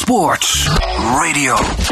Sports Radio.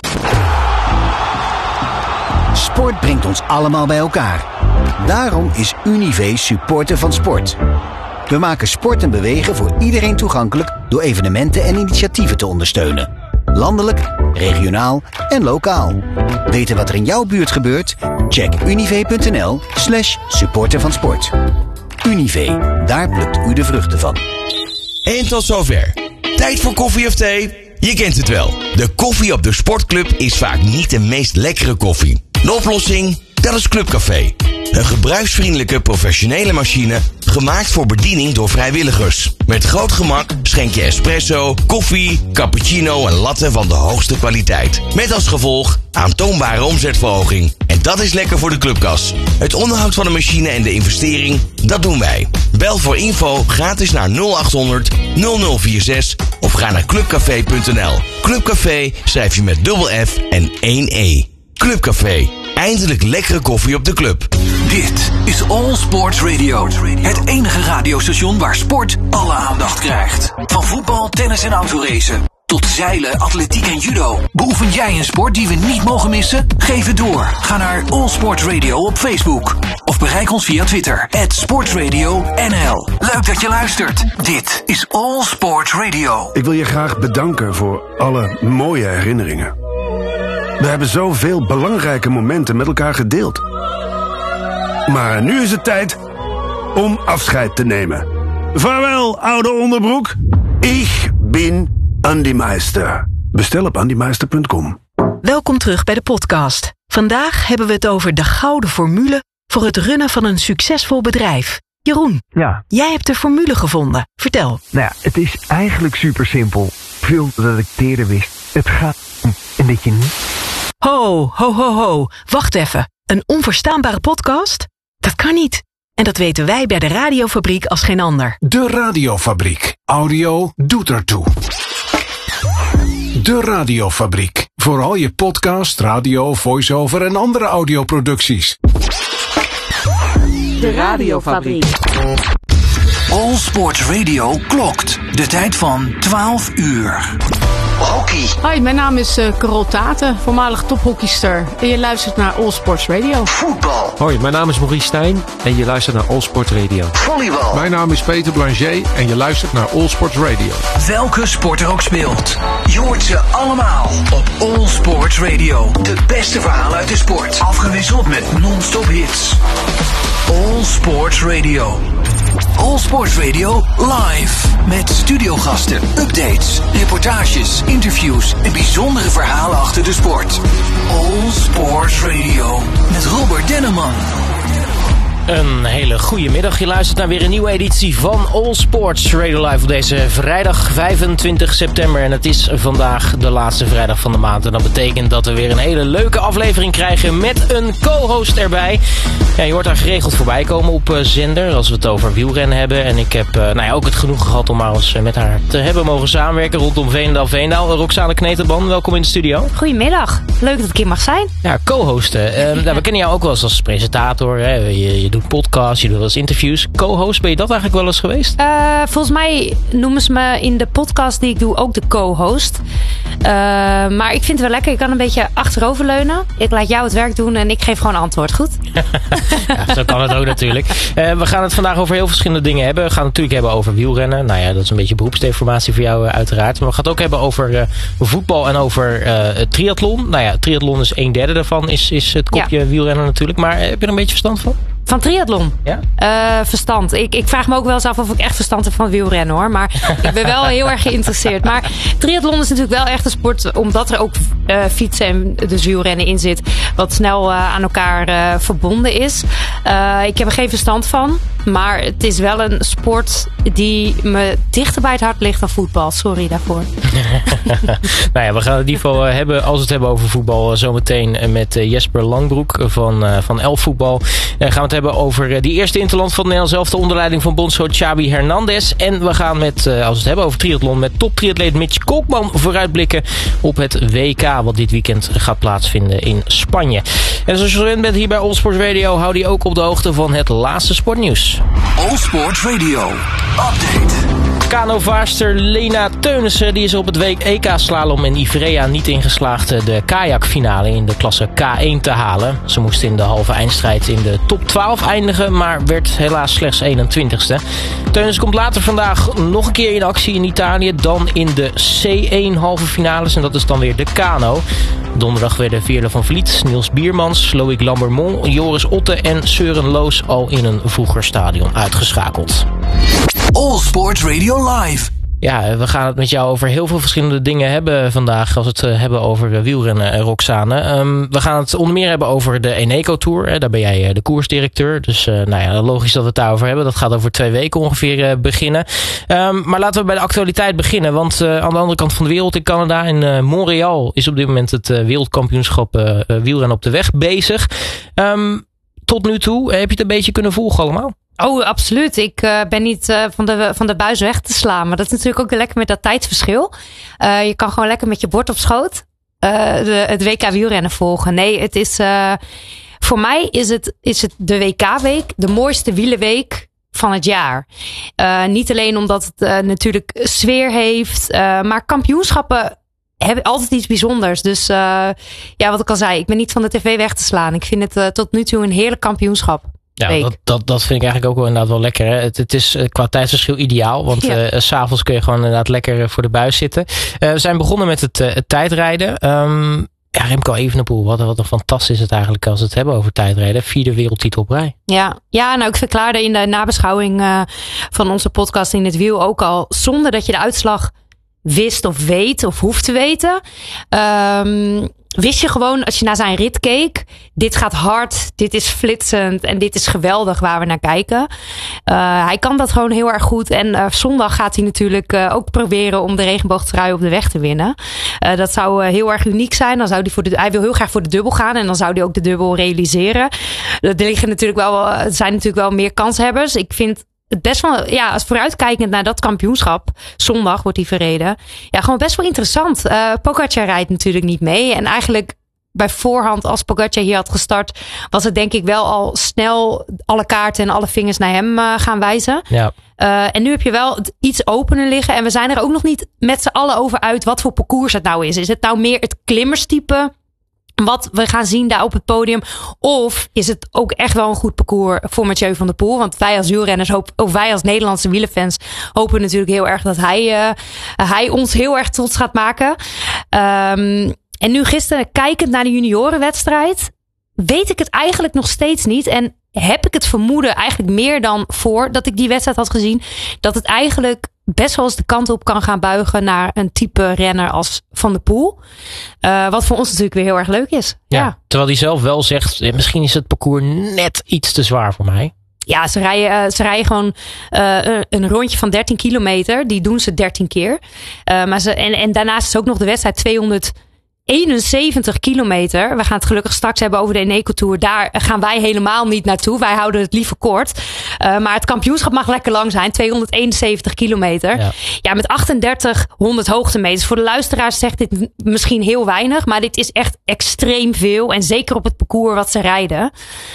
Sport brengt ons allemaal bij elkaar. Daarom is Univé supporter van sport. We maken sport en bewegen voor iedereen toegankelijk door evenementen en initiatieven te ondersteunen. Landelijk, regionaal en lokaal. Weten wat er in jouw buurt gebeurt? Check univé.nl/supporter van sport. Univé, daar plukt u de vruchten van. En tot zover. Tijd voor koffie of thee? Je kent het wel. De koffie op de sportclub is vaak niet de meest lekkere koffie. De oplossing? Dat is Clubcafé. Een gebruiksvriendelijke professionele machine gemaakt voor bediening door vrijwilligers. Met groot gemak schenk je espresso, koffie, cappuccino en latte van de hoogste kwaliteit. Met als gevolg aantoonbare omzetverhoging. En dat is lekker voor de clubkas. Het onderhoud van de machine en de investering, dat doen wij. Bel voor info gratis naar 0800 0046 of ga naar clubcafé.nl. Clubcafé schrijf je met dubbel F en 1 E. Clubcafé. Eindelijk lekkere koffie op de club. Dit is All Sports Radio. Het enige radiostation waar sport alle aandacht krijgt. Van voetbal, tennis en autoracen tot zeilen, atletiek en judo. Beoefen jij een sport die we niet mogen missen? Geef het door. Ga naar All Sports Radio op Facebook. Of bereik ons via Twitter. @sportsradio_NL. Leuk dat je luistert. Dit is All Sports Radio. Ik wil je graag bedanken voor alle mooie herinneringen. We hebben zoveel belangrijke momenten met elkaar gedeeld. Maar nu is het tijd om afscheid te nemen. Vaarwel, oude onderbroek. Ik ben Andy Meister. Bestel op andymeister.com. Welkom terug bij de podcast. Vandaag hebben we het over de gouden formule voor het runnen van een succesvol bedrijf. Jeroen, ja. Jij hebt de formule gevonden. Vertel. Nou ja, het is eigenlijk super simpel. Veel dat ik eerder wist. Het gaat om en dat je niet... Ho, ho, ho, ho. Wacht even. Een onverstaanbare podcast? Dat kan niet. En dat weten wij bij de Radiofabriek als geen ander. De Radiofabriek. Audio doet ertoe. De Radiofabriek. Voor al je podcast, radio, voice-over en andere audioproducties. De Radiofabriek. All Sports Radio klokt. De tijd van 12 uur. Hockey. Hoi, mijn naam is Carol Taten, voormalig tophockeyster. En je luistert naar All Sports Radio. Voetbal. Hoi, mijn naam is Maurice Stijn en je luistert naar All Sports Radio. Volleybal. Mijn naam is Peter Blanger en je luistert naar All Sports Radio. Welke sport er ook speelt. Je hoort ze allemaal op All Sports Radio. De beste verhalen uit de sport. Afgewisseld met non-stop hits. All Sports Radio. All Sports Radio live. Met studiogasten, updates, reportages, interviews en bijzondere verhalen achter de sport. All Sports Radio. Met Robert Denneman. Een hele goede middag. Je luistert naar weer een nieuwe editie van All Sports Radio Live op deze vrijdag 25 september. En het is vandaag de laatste vrijdag van de maand. En dat betekent dat we weer een hele leuke aflevering krijgen met een co-host erbij. Ja, je hoort daar geregeld voorbij komen op zender als we het over wielrennen hebben. En ik heb ook het genoegen gehad om maar eens met haar te hebben mogen samenwerken rondom Veenendaal. Roxane Kneteban, welkom in de studio. Goedemiddag. Leuk dat ik hier mag zijn. Ja, co-hosten. We kennen jou ook wel eens als presentator. Hè. Je doet podcasts, je doet wel eens interviews. Co-host, ben je dat eigenlijk wel eens geweest? Volgens mij noemen ze me in de podcast die ik doe ook de co-host. Maar ik vind het wel lekker. Ik kan een beetje achteroverleunen. Ik laat jou het werk doen en ik geef gewoon antwoord. Goed? Ja, zo kan het ook natuurlijk. We gaan het vandaag over heel verschillende dingen hebben. We gaan het natuurlijk hebben over wielrennen. Nou ja, dat is een beetje beroepsdeformatie voor jou uiteraard. Maar we gaan het ook hebben over voetbal en over triathlon. Nou ja, triathlon is 1/3 daarvan is het kopje wielrennen natuurlijk. Maar heb je er een beetje verstand van? Van triathlon? Ja? Verstand. Ik vraag me ook wel eens af of ik echt verstand heb van wielrennen hoor. Maar ik ben wel heel erg geïnteresseerd. Maar triathlon is natuurlijk wel echt een sport, omdat er ook fietsen en dus wielrennen in zit, wat snel aan elkaar verbonden is. Ik heb er geen verstand van. Maar het is wel een sport die me dichter bij het hart ligt dan voetbal. Sorry daarvoor. Nou ja, we gaan het in ieder geval hebben, als we het hebben over voetbal, zometeen met Jesper Langbroek van Elfvoetbal. Gaan we het hebben over die eerste interland van Nederland zelf, de onder leiding van bondscoach Xabi Hernandez. En we gaan met, als we het hebben over triathlon, met toptriatleet Mitch Koopman vooruitblikken op het WK wat dit weekend gaat plaatsvinden in Spanje. En zoals je gewend bent hier bij All Sports Radio, hou die ook op de hoogte van het laatste sportnieuws. All Sports Radio. Update. Kanovaarster Lena Teunissen die is op het EK-slalom in Ivrea niet ingeslaagd de kajakfinale in de klasse K1 te halen. Ze moest in de halve eindstrijd in de top 12 eindigen, maar werd helaas slechts 21ste. Teunissen komt later vandaag nog een keer in actie in Italië, dan in de C1 halve finales en dat is dan weer de kano. Donderdag werden Veerle van Vliet, Niels Biermans, Loïc Lambermont, Joris Otte en Søren Loos al in een vroeger stadion uitgeschakeld. All Sports Radio Live. Ja, we gaan het met jou over heel veel verschillende dingen hebben vandaag. Als we het hebben over wielrennen, Roxane. We gaan het onder meer hebben over de Eneco Tour. Daar ben jij de koersdirecteur. Dus logisch dat we het daarover hebben. Dat gaat over 2 weken ongeveer beginnen. Maar laten we bij de actualiteit beginnen. Want aan de andere kant van de wereld in Canada, in Montreal, is op dit moment het wereldkampioenschap wielrennen op de weg bezig. Tot nu toe, heb je het een beetje kunnen volgen allemaal? Oh, absoluut. Ik ben niet van de buis weg te slaan. Maar dat is natuurlijk ook lekker met dat tijdsverschil. Je kan gewoon lekker met je bord op schoot het WK wielrennen volgen. Nee, het is voor mij is het de WK-week de mooiste wielerweek van het jaar. Niet alleen omdat het natuurlijk sfeer heeft, maar kampioenschappen hebben altijd iets bijzonders. Dus wat ik al zei, ik ben niet van de tv weg te slaan. Ik vind het tot nu toe een heerlijk kampioenschap. Ja, dat vind ik eigenlijk ook wel inderdaad wel lekker. Hè? Het is qua tijdsverschil ideaal. Want 's avonds kun je gewoon inderdaad lekker voor de buis zitten. We zijn begonnen met het tijdrijden. Remco Evenepoel, wat een fantastisch is het eigenlijk als we het hebben over tijdrijden. 4e wereldtitel op rij. Ja, nou ik verklaarde in de nabeschouwing van onze podcast In het Wiel ook al, zonder dat je de uitslag wist of weet of hoeft te weten. Wist je gewoon, als je naar zijn rit keek, dit gaat hard, dit is flitsend en dit is geweldig waar we naar kijken. Hij kan dat gewoon heel erg goed. En zondag gaat hij natuurlijk ook proberen om de regenboogtrui op de weg te winnen. Dat zou heel erg uniek zijn. Dan zou hij wil heel graag voor de dubbel gaan en dan zou hij ook de dubbel realiseren. Er zijn natuurlijk wel meer kanshebbers. Ik vind het best wel, als vooruitkijkend naar dat kampioenschap, zondag wordt hij verreden. Ja, gewoon best wel interessant. Pogacar rijdt natuurlijk niet mee. En eigenlijk bij voorhand, als Pogacar hier had gestart, was het denk ik wel al snel alle kaarten en alle vingers naar hem gaan wijzen. Ja. En nu heb je wel het iets opener liggen. En we zijn er ook nog niet met z'n allen over uit wat voor parcours het nou is. Is het nou meer het klimmerstype wat we gaan zien daar op het podium? Of is het ook echt wel een goed parcours voor Mathieu van der Poel? Want wij als wielrenners, wij als Nederlandse wielerfans, hopen natuurlijk heel erg dat hij ons heel erg trots gaat maken. En nu gisteren, kijkend naar de juniorenwedstrijd, weet ik het eigenlijk nog steeds niet. En heb ik het vermoeden eigenlijk meer dan voordat ik die wedstrijd had gezien, dat het eigenlijk best wel eens de kant op kan gaan buigen naar een type renner als Van der Poel. Wat voor ons natuurlijk weer heel erg leuk is. Ja. Terwijl hij zelf wel zegt, misschien is het parcours net iets te zwaar voor mij. Ja, ze rijden gewoon een rondje van 13 kilometer. Die doen ze 13 keer. En daarnaast is ook nog de wedstrijd 271 kilometer. We gaan het gelukkig straks hebben over de Eneco Tour. Daar gaan wij helemaal niet naartoe. Wij houden het liever kort. Maar het kampioenschap mag lekker lang zijn. 271 kilometer. Ja, met 3800 hoogtemeters. Voor de luisteraars zegt dit misschien heel weinig. Maar dit is echt extreem veel. En zeker op het parcours wat ze rijden.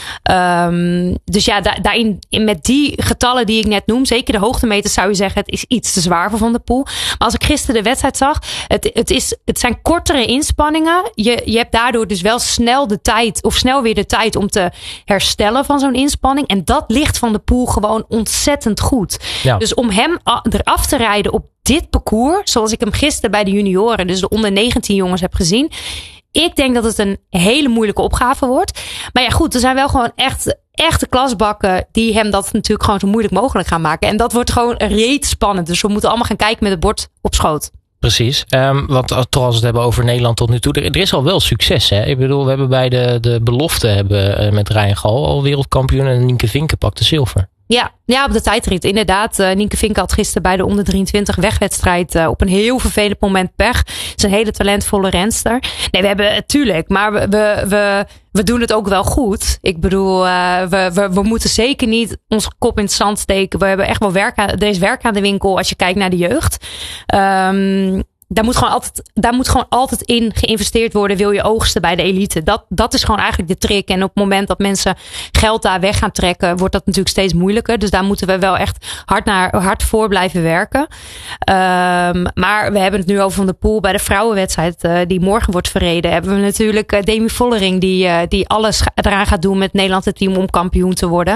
Dus ja, daarin met die getallen die ik net noem. Zeker de hoogtemeters zou je zeggen. Het is iets te zwaar voor Van der Poel. Maar als ik gisteren de wedstrijd zag. Het zijn kortere inspanningen. Je hebt daardoor dus wel snel weer de tijd om te herstellen van zo'n inspanning. En dat ligt Van der Poel gewoon ontzettend goed. Ja. Dus om hem eraf te rijden op dit parcours, zoals ik hem gisteren bij de junioren, dus de onder 19 jongens heb gezien. Ik denk dat het een hele moeilijke opgave wordt. Maar ja goed, er zijn wel gewoon echte klasbakken die hem dat natuurlijk gewoon zo moeilijk mogelijk gaan maken. En dat wordt gewoon reet spannend. Dus we moeten allemaal gaan kijken met het bord op schoot. Precies, want toch als we het hebben over Nederland tot nu toe, er is al wel succes. Hè? Ik bedoel, we hebben bij de belofte met Ryan Gal al wereldkampioen en Nienke Vinken pakte zilver. Ja, op de tijdrit inderdaad. Nienke Vinken had gisteren bij de onder 23 wegwedstrijd op een heel vervelend moment pech. Ze is een hele talentvolle renster. Nee, we hebben het tuurlijk, maar we doen het ook wel goed. Ik bedoel, we moeten zeker niet onze kop in het zand steken. We hebben echt wel werk aan de winkel als je kijkt naar de jeugd. daar moet gewoon altijd in geïnvesteerd worden. Wil je oogsten bij de elite. Dat is gewoon eigenlijk de trick. En op het moment dat mensen geld daar weg gaan trekken, wordt dat natuurlijk steeds moeilijker. Dus daar moeten we wel echt hard voor blijven werken. Maar we hebben het nu over Van der Poel bij de vrouwenwedstrijd die morgen wordt verreden. Hebben we natuurlijk Demi Vollering die alles eraan gaat doen met het Nederlandse team om kampioen te worden.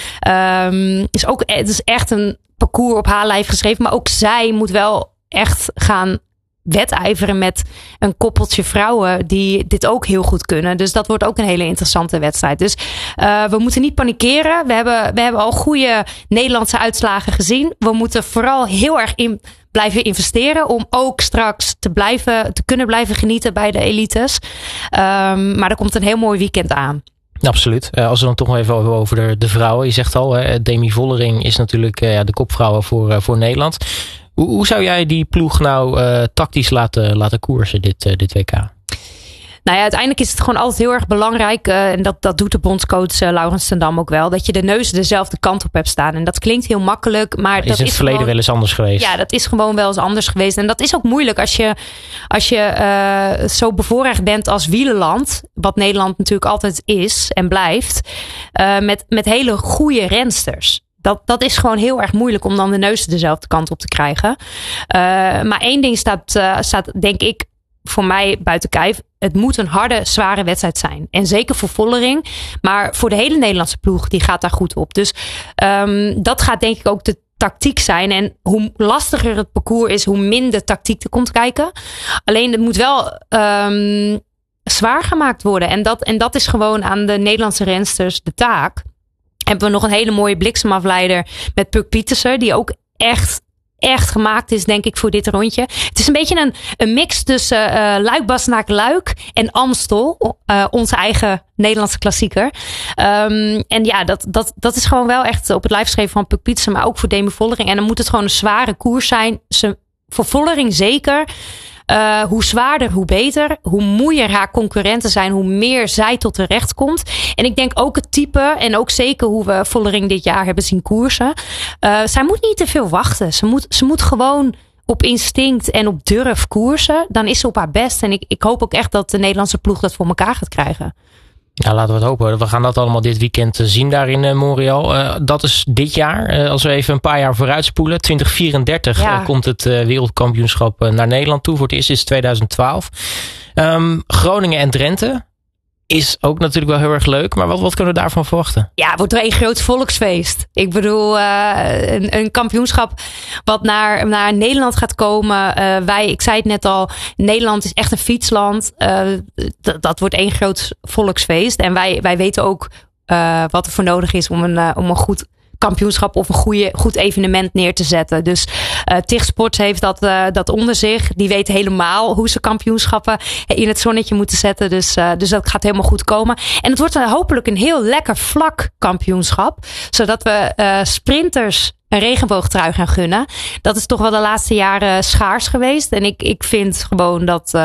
Het is echt een parcours op haar lijf geschreven. Maar ook zij moet wel echt gaan wedijveren met een koppeltje vrouwen die dit ook heel goed kunnen. Dus dat wordt ook een hele interessante wedstrijd. Dus we moeten niet panikeren. We hebben al goede Nederlandse uitslagen gezien. We moeten vooral heel erg blijven investeren om ook straks te kunnen blijven genieten bij de elites. Maar er komt een heel mooi weekend aan. Absoluut. Als we dan toch nog even over de vrouwen. Je zegt al, Demi Vollering is natuurlijk de kopvrouwen voor Nederland. Hoe zou jij die ploeg nou tactisch laten koersen dit WK? Nou ja, uiteindelijk is het gewoon altijd heel erg belangrijk. En dat doet de bondscoach Laurens ten Dam ook wel. Dat je de neuzen dezelfde kant op hebt staan. En dat klinkt heel makkelijk. Maar is in het verleden wel eens anders geweest? Ja, dat is gewoon wel eens anders geweest. En dat is ook moeilijk als je zo bevoorrecht bent als wielerland. Wat Nederland natuurlijk altijd is en blijft. Met hele goede rensters. Dat is gewoon heel erg moeilijk om dan de neuzen dezelfde kant op te krijgen. Maar één ding staat denk ik voor mij buiten kijf. Het moet een harde, zware wedstrijd zijn. En zeker voor Vollering. Maar voor de hele Nederlandse ploeg, die gaat daar goed op. Dus dat gaat denk ik ook de tactiek zijn. En hoe lastiger het parcours is, hoe minder tactiek er komt kijken. Alleen het moet wel zwaar gemaakt worden. En dat is gewoon aan de Nederlandse rensters de taak. Hebben we nog een hele mooie bliksemafleider met Puk Pietersen. Die ook echt gemaakt is, denk ik, voor dit rondje. Het is een beetje een mix tussen Luik-Bastenaken-Luik en Amstel. Onze eigen Nederlandse klassieker. En ja, dat is gewoon wel echt op het lijf geschreven van Puk Pietersen. Maar ook voor Demi Vollering. En dan moet het gewoon een zware koers zijn. Voor Vollering zeker. Hoe zwaarder, hoe beter. Hoe moeier haar concurrenten zijn, hoe meer zij tot de recht komt. En ik denk ook het type en ook zeker hoe we Vollering dit jaar hebben zien koersen. Zij moet niet te veel wachten. Ze moet gewoon op instinct en op durf koersen. Dan is ze op haar best. En ik hoop ook echt dat de Nederlandse ploeg dat voor elkaar gaat krijgen. Ja, laten we het hopen. We gaan dat allemaal dit weekend zien daar in Montreal. Dat is dit jaar. Als we even een paar jaar vooruitspoelen. 2034 komt het wereldkampioenschap naar Nederland toe. Voor het eerst is 2012. Groningen en Drenthe is ook natuurlijk wel heel erg leuk. Maar wat kunnen we daarvan verwachten? Ja, het wordt er een groot volksfeest. Ik bedoel, een kampioenschap wat naar Nederland gaat komen. Ik zei het net al, Nederland is echt een fietsland. Dat wordt één groot volksfeest. En wij weten ook wat er voor nodig is om een goed kampioenschap of een goed evenement neer te zetten. Dus TIG Sports heeft dat onder zich. Die weten helemaal hoe ze kampioenschappen in het zonnetje moeten zetten. Dus dat gaat helemaal goed komen. En het wordt hopelijk een heel lekker vlak kampioenschap. Zodat we sprinters een regenboogtrui gaan gunnen. Dat is toch wel de laatste jaren schaars geweest. En ik vind gewoon dat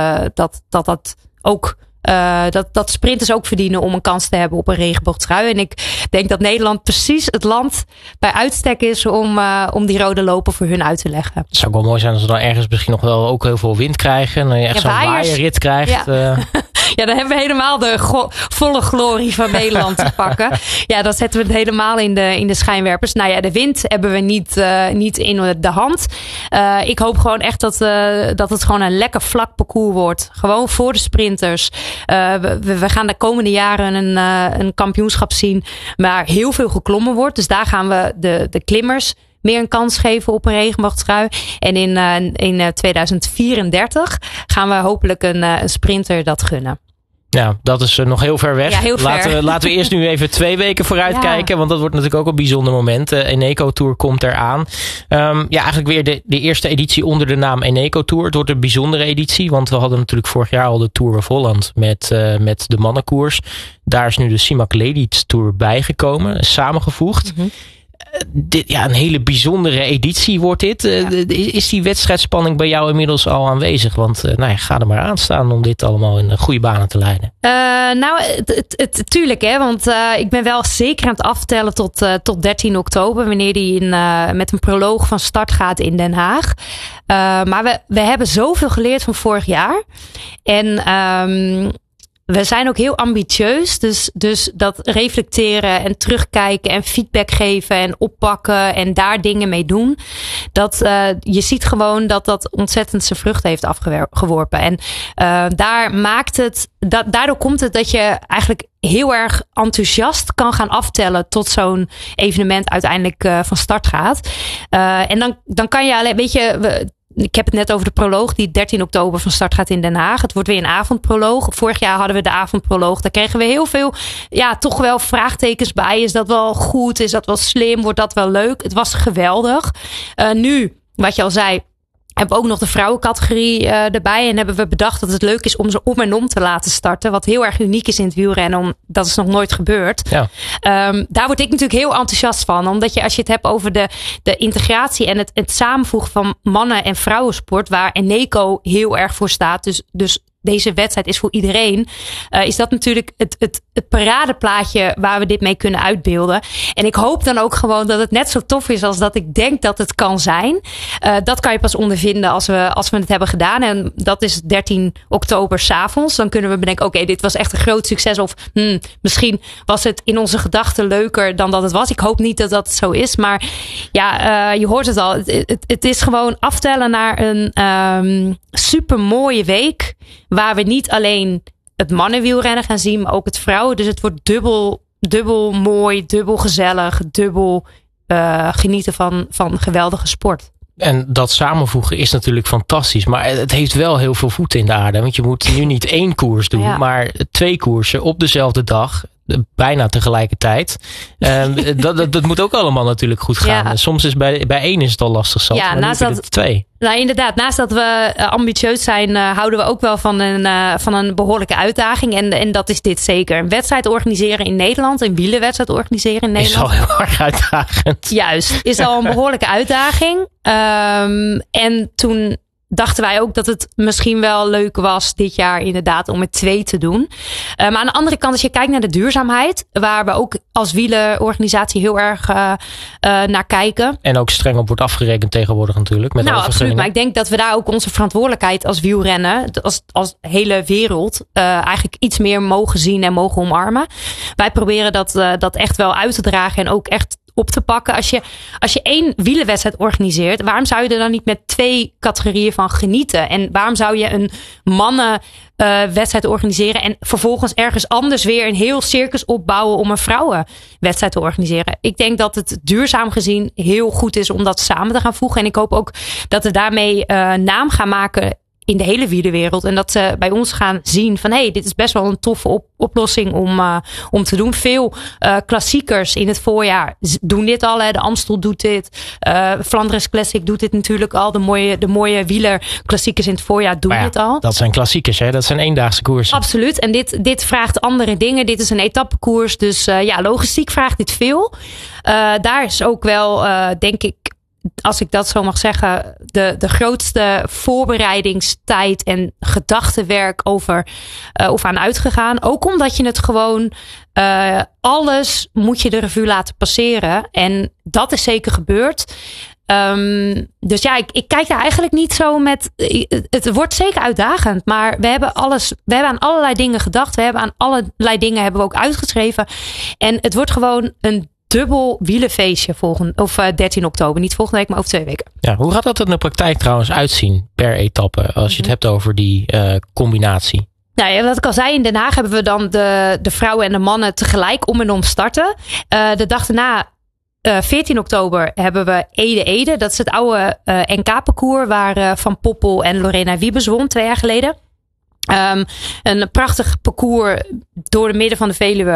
ook dat sprinters ook verdienen om een kans te hebben op een regenboogtrui. En ik denk dat Nederland precies het land bij uitstek is om die rode loper voor hun uit te leggen. Het zou ook wel mooi zijn als we dan ergens misschien nog wel ook heel veel wind krijgen. En dan je echt zo'n waaierrit krijgt. Ja. Ja, dan hebben we helemaal de volle glorie van Nederland te pakken. Ja, dan zetten we het helemaal in de schijnwerpers. Nou ja, de wind hebben we niet in de hand. Ik hoop gewoon echt dat het gewoon een lekker vlak parcours wordt. Gewoon voor de sprinters. We gaan de komende jaren een kampioenschap zien waar heel veel geklommen wordt. Dus daar gaan we de klimmers meer een kans geven op een regenboogtrui. En in 2034 gaan we hopelijk een sprinter dat gunnen. Ja, dat is nog heel ver weg. Ja, heel ver. Laten we eerst nu even 2 weken vooruit kijken. Want dat wordt natuurlijk ook een bijzonder moment. Eneco Tour komt eraan. Eigenlijk weer de eerste editie onder de naam Eneco Tour. Het wordt een bijzondere editie. Want we hadden natuurlijk vorig jaar al de Tour of Holland met de mannenkoers. Daar is nu de CIMAC Ladies Tour bijgekomen. Samengevoegd. Mm-hmm. een hele bijzondere editie wordt dit. Is die wedstrijdspanning bij jou inmiddels al aanwezig? Want ga er maar aan staan om dit allemaal in goede banen te leiden. Tuurlijk, hè, want ik ben wel zeker aan het aftellen tot 13 oktober, wanneer die met een proloog van start gaat in Den Haag. Maar we hebben zoveel geleerd van vorig jaar. En we zijn ook heel ambitieus. Dus dat reflecteren en terugkijken en feedback geven en oppakken en daar dingen mee doen. Je ziet gewoon dat ontzettend zijn vruchten heeft afgeworpen. En daardoor komt het dat je eigenlijk heel erg enthousiast kan gaan aftellen tot zo'n evenement uiteindelijk van start gaat. En dan kan je alleen, weet je, ik heb het net over de proloog die 13 oktober van start gaat in Den Haag. Het wordt weer een avondproloog. Vorig jaar hadden we de avondproloog. Daar kregen we heel veel, toch wel vraagtekens bij. Is dat wel goed? Is dat wel slim? Wordt dat wel leuk? Het was geweldig. Nu, wat je al zei, hebben we ook nog de vrouwencategorie erbij. En hebben we bedacht dat het leuk is om ze om en om te laten starten. Wat heel erg uniek is in het wielrennen. Dat is nog nooit gebeurd. Ja. Daar word ik natuurlijk heel enthousiast van. Omdat als je het hebt over de integratie en het samenvoegen van mannen- en vrouwensport. Waar Eneco heel erg voor staat. Dus deze wedstrijd is voor iedereen. Is dat natuurlijk het paradeplaatje waar we dit mee kunnen uitbeelden. En ik hoop dan ook gewoon dat het net zo tof is als dat ik denk dat het kan zijn. Dat kan je pas ondervinden als we het hebben gedaan. En dat is 13 oktober 's avonds. Dan kunnen we bedenken, oké, dit was echt een groot succes. Of misschien was het in onze gedachten leuker dan dat het was. Ik hoop niet dat dat zo is. Maar je hoort het al. Het is gewoon aftellen naar een super mooie week. Waar we niet alleen het mannenwielrennen gaan zien, maar ook het vrouwen. Dus het wordt dubbel mooi, dubbel gezellig, dubbel genieten van geweldige sport. En dat samenvoegen is natuurlijk fantastisch. Maar het heeft wel heel veel voeten in de aarde. Want je moet nu niet 1 koers doen, maar 2 koersen op dezelfde dag. Bijna tegelijkertijd. Dat moet ook allemaal natuurlijk goed gaan. Ja. Soms is bij 1 is het al lastig zat. Ja, naast dat 2. Nou, inderdaad. Naast dat we ambitieus zijn, houden we ook wel van een behoorlijke uitdaging. En dat is dit zeker. Een wedstrijd organiseren in Nederland. Een wielerwedstrijd organiseren in Nederland. Is al heel erg uitdagend. Juist. Is al een behoorlijke uitdaging. En toen dachten wij ook dat het misschien wel leuk was dit jaar inderdaad om het 2 te doen. Maar aan de andere kant, als je kijkt naar de duurzaamheid, waar we ook als wielerorganisatie heel erg naar kijken. En ook streng op wordt afgerekend tegenwoordig natuurlijk. Met absoluut. Maar ik denk dat we daar ook onze verantwoordelijkheid als wielrennen, als hele wereld, eigenlijk iets meer mogen zien en mogen omarmen. Wij proberen dat echt wel uit te dragen en ook echt op te pakken. Als je 1 wielerwedstrijd organiseert, waarom zou je er dan niet met 2 categorieën van genieten? En waarom zou je een mannenwedstrijd organiseren en vervolgens ergens anders weer een heel circus opbouwen om een vrouwenwedstrijd te organiseren? Ik denk dat het duurzaam gezien heel goed is om dat samen te gaan voegen. En ik hoop ook dat we daarmee naam gaan maken in de hele wielerwereld. En dat ze bij ons gaan zien van dit is best wel een toffe oplossing om te doen. Veel klassiekers in het voorjaar doen dit al. Hè. De Amstel doet dit. Flandres Classic doet dit natuurlijk al. De mooie wielerklassiekers in het voorjaar doen dit al. Dat zijn klassiekers, hè? Dat zijn eendaagse koersen. Absoluut. En dit vraagt andere dingen. Dit is een etappekoers. Dus logistiek vraagt dit veel. Daar is ook wel, denk ik, als ik dat zo mag zeggen, de grootste voorbereidingstijd en gedachtenwerk over of aan uitgegaan. Ook omdat je het gewoon alles moet je de revue laten passeren. En dat is zeker gebeurd. Dus ik kijk daar eigenlijk niet zo met. Het wordt zeker uitdagend, maar we hebben aan allerlei dingen gedacht. We hebben aan allerlei dingen hebben we ook uitgeschreven. En het wordt gewoon een dubbel wielenfeestje 13 oktober. Niet volgende week, maar over 2 weken. Ja, hoe gaat dat in de praktijk trouwens uitzien per etappe? Als je het hebt over die combinatie. Nou ja, wat ik al zei, in Den Haag hebben we dan de vrouwen en de mannen tegelijk om en om starten. De dag daarna, 14 oktober, hebben we Ede. Dat is het oude NK-parcours waar Van Poppel en Lorena Wiebes won 2 jaar geleden. Een prachtig parcours door de midden van de Veluwe.